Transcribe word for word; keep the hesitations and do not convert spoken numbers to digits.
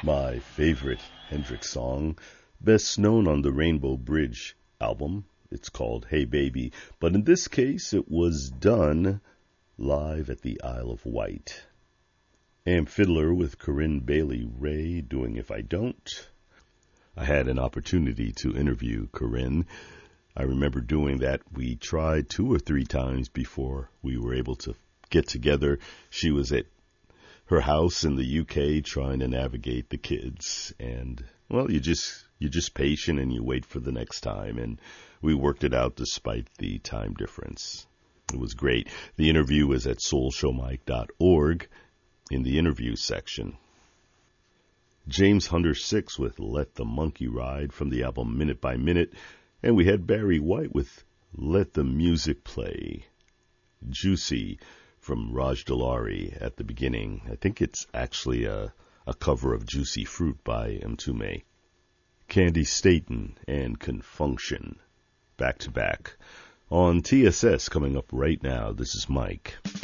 my favorite Hendrix song, best known on the Rainbow Bridge album. It's called Hey Baby, but in this case it was done live at the Isle of Wight. Am Fiddler with Corinne Bailey Rae doing If I Don't. I had an opportunity to interview Corinne. I remember doing that. We tried two or three times before we were able to get together. She was at her house in the U K trying to navigate the kids. And, well, you just, you're just patient and you wait for the next time. And we worked it out despite the time difference. It was great. The interview was at soul show mike dot org in the interview section. James Hunter six with Let the Monkey Ride from the album Minute by Minute. And we had Barry White with Let the Music Play. Juicy from Raj Dalari at the beginning. I think it's actually a, a cover of Juicy Fruit by Mtume. Candy Staten and Confunction. Back to back. On T S S coming up right now, this is Mike.